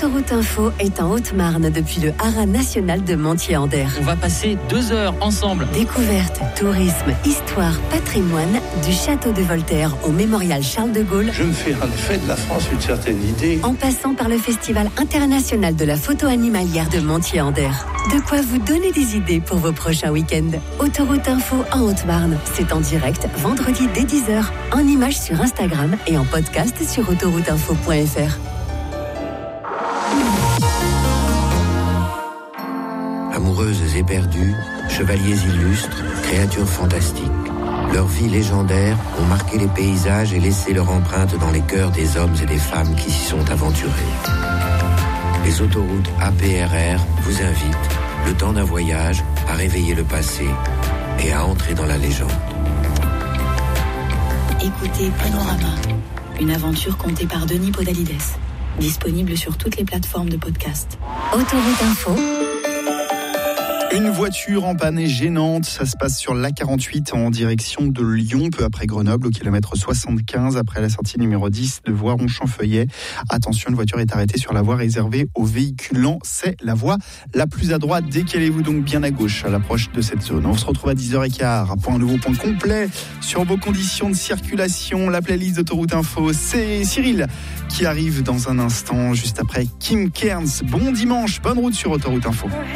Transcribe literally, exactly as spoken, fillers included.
Autoroute Info est en Haute-Marne depuis le haras national de Montier-Anderre. On va passer deux heures ensemble. Découverte, tourisme, histoire, patrimoine, du château de Voltaire au mémorial Charles de Gaulle. Je me fais en effet de la France une certaine idée. En passant par le Festival international de la photo animalière de Montier-Anderre. De quoi vous donner des idées pour vos prochains week-ends. Autoroute Info en Haute-Marne. C'est en direct, vendredi dès dix heures, en images sur Instagram et en podcast sur autoroute info point f r. Amoureuses et perdues, chevaliers illustres, créatures fantastiques. Leurs vies légendaires ont marqué les paysages et laissé leur empreinte dans les cœurs des hommes et des femmes qui s'y sont aventurés. Les autoroutes A P R R vous invitent, le temps d'un voyage, à réveiller le passé et à entrer dans la légende. Écoutez Panorama, une aventure contée par Denis Podalides. Disponible sur toutes les plateformes de podcast. Autoroute Info. Une voiture en panne et gênante, ça se passe sur l'A quarante-huit en direction de Lyon, peu après Grenoble, au kilomètre soixante-quinze, après la sortie numéro dix de Voiron-Champfeuillet. Attention, une voiture est arrêtée sur la voie réservée aux véhicules lents. C'est la voie la plus à droite. Décalez-vous donc bien à gauche à l'approche de cette zone. On se retrouve à dix heures quinze pour un nouveau point complet sur vos conditions de circulation. La playlist d'Autoroute Info, c'est Cyril qui arrive dans un instant, juste après Kim Cairns. Bon dimanche, bonne route sur Autoroute Info.